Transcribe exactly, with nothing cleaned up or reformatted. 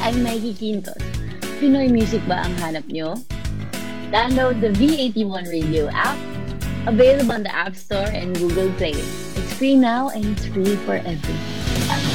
I'm Mikey Quintos. Pinoy music ba ang hanap nyo? Download the V eighty-one Radio app, available on the App Store and Google Play. It's free now and it's free for everyone.